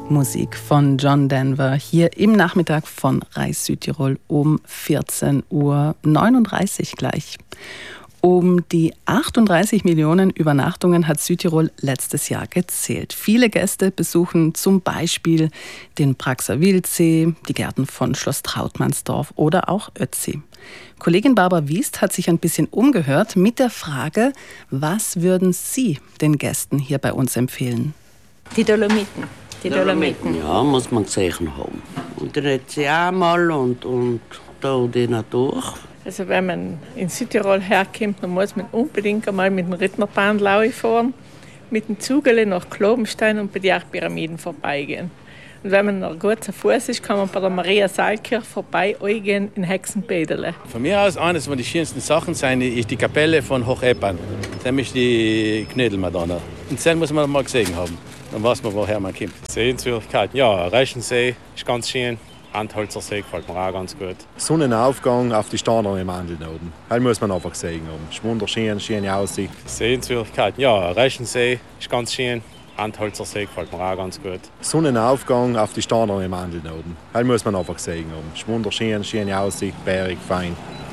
Musik von John Denver hier im Nachmittag von Reis Südtirol um 14:39 Uhr gleich. Um die 38 Millionen Übernachtungen hat Südtirol letztes Jahr gezählt. Viele Gäste besuchen zum Beispiel den Praxer Wildsee, die Gärten von Schloss Trautmannsdorf oder auch Ötzi. Kollegin Barbara Wiest hat sich ein bisschen umgehört mit der Frage, was würden Sie den Gästen hier bei uns empfehlen? Die Dolomiten. Ja, muss man gesehen haben. Und dann hat sie auch mal und da die Natur. Also wenn man in Südtirol herkommt, dann muss man unbedingt einmal mit dem Rittnerbahn fahren, mit dem Zugele nach Klobenstein und bei den Pyramiden vorbeigehen. Und wenn man noch gut zu Fuß ist, kann man bei der Maria-Saalkirche vorbeigehen in Hexenbäderle. Von mir aus eines von den schönsten Sachen sein ist die Kapelle von Hocheppan. Nämlich die Knödelmadonna. Und dann muss man mal gesehen haben. Dann weiß man, woher man kommt. Sehenswürdigkeiten, ja, Reichensee ist ganz schön. Antholzer See gefällt mir auch ganz gut. Sonnenaufgang auf die Stauner im Andeln oben. Das muss man einfach gesehen haben. Es ist wunderschön, schöne Aussicht. Sehenswürdigkeiten, ja, Reichensee ist ganz schön. Antholzer See gefällt mir auch ganz gut. Sonnenaufgang auf die Stauner im Andeln oben. Das muss man einfach gesehen haben. Es ist wunderschön, schöne Aussicht, bergig, fein.